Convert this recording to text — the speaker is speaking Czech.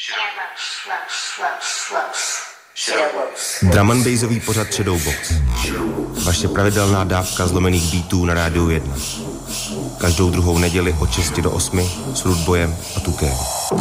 Drum and bassový pořad Shadowbox. Vaše pravidelná dávka zlomených beatů na Rádiu 1. Každou druhou neděli od 6 do 8 s Rudboyem a Tukem.